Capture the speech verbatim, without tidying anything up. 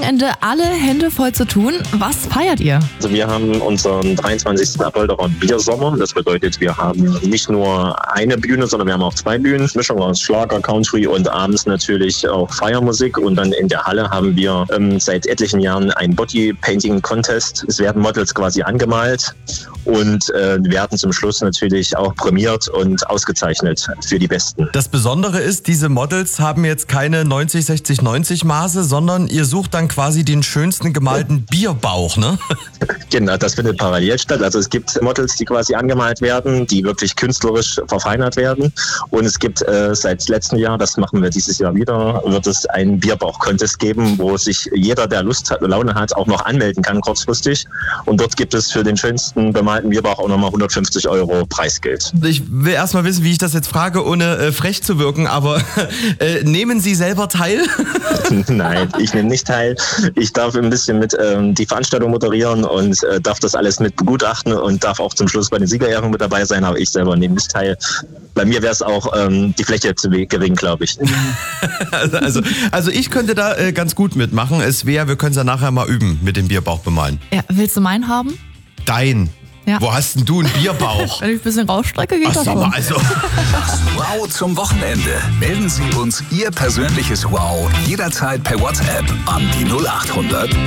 Wochenende alle Hände voll zu tun. Was feiert ihr? Also wir haben unseren dreiundzwanzigsten Apolderer Biersommer. Das bedeutet, wir haben nicht nur eine Bühne, sondern wir haben auch zwei Bühnen. Mischung aus Schlager, Country und abends natürlich auch Feiermusik. Und dann in der Halle haben wir ähm, seit etlichen Jahren einen Body Painting Contest. Es werden Models quasi angemalt und äh, werden zum Schluss natürlich auch prämiert und ausgezeichnet für die Besten. Das Besondere ist, diese Models haben jetzt keine neunzig, sechzig, neunzig Maße, sondern ihr sucht dann quasi den schönsten gemalten Bierbauch, ne? Genau, das findet parallel statt. Also es gibt Models, die quasi angemalt werden, die wirklich künstlerisch verfeinert werden. Und es gibt äh, seit letztem Jahr, das machen wir dieses Jahr wieder, wird es einen Bierbauch-Contest geben, wo sich jeder, der Lust hat, Laune hat, auch noch anmelden kann kurzfristig. Und dort gibt es für den schönsten bemalten Bierbauch auch nochmal hundertfünfzig Euro Preisgeld. Ich will erst mal wissen, wie ich das jetzt frage, ohne äh, frech zu wirken, aber äh, nehmen Sie selber teil? Nein, ich nehme nicht teil. Ich darf ein bisschen mit ähm, die Veranstaltung moderieren und äh, darf das alles mit begutachten und darf auch zum Schluss bei den Siegerehrungen mit dabei sein, aber ich selber nehme nicht teil. Bei mir wäre es auch ähm, die Fläche zu gering, glaube ich. also, also ich könnte da äh, ganz gut mitmachen. Es wäre, wir können es ja nachher mal üben mit dem Bierbauch bemalen. Ja, willst du meinen haben? Dein. Ja. Wo hast denn du einen Bierbauch? Wenn ich ein bisschen rausstrecke, geht Ach, das sag schon. mal, also. Das Wow zum Wochenende. Melden Sie uns Ihr persönliches Wow jederzeit per WhatsApp an die null acht hundert